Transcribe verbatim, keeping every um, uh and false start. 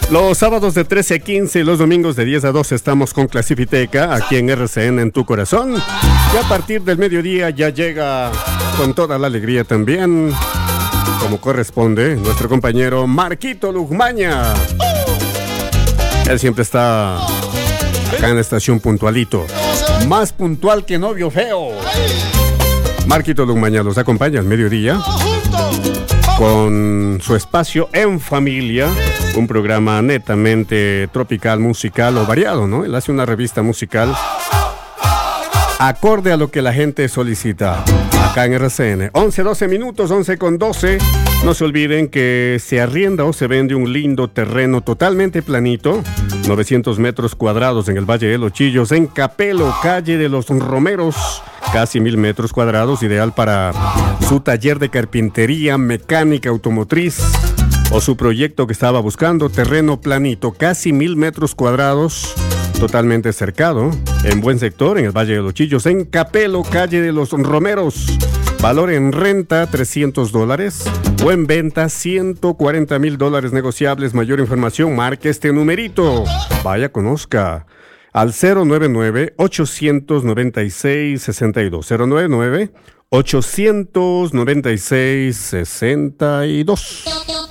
Los sábados de trece a quince y los domingos de diez a doce estamos con Clasifiteca aquí en R C N en tu corazón. Y a partir del mediodía ya llega con toda la alegría también, como corresponde, nuestro compañero Marquito Lugmaña. Él siempre está acá en la estación puntualito. Más puntual que novio feo. Marquito Lugmaña los acompaña al mediodía con su espacio En Familia, un programa netamente tropical, musical o variado, ¿no? Él hace una revista musical acorde a lo que la gente solicita acá en R C N. once, doce minutos, once con doce. No se olviden que se arrienda o se vende un lindo terreno totalmente planito, novecientos metros cuadrados en el Valle de los Chillos, en Capelo, calle de los Romeros, casi mil metros cuadrados, ideal para su taller de carpintería, mecánica automotriz o su proyecto que estaba buscando. Terreno planito, casi mil metros cuadrados, totalmente cercado, en buen sector, en el Valle de los Chillos, en Capelo, calle de los Romeros. Valor en renta, trescientos dólares, o en venta, ciento cuarenta mil dólares negociables. Mayor información, marque este numerito. Vaya, conozca al cero nueve nueve, ochocientos noventa y seis, sesenta y dos. cero nueve nueve, ochocientos noventa y seis, sesenta y dos.